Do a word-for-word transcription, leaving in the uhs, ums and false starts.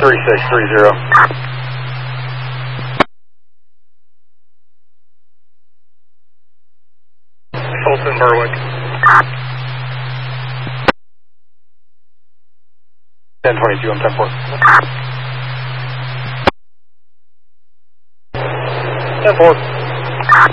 three six three zero. Fulton Berwick. ten twenty-two, I'm ten four. ten four.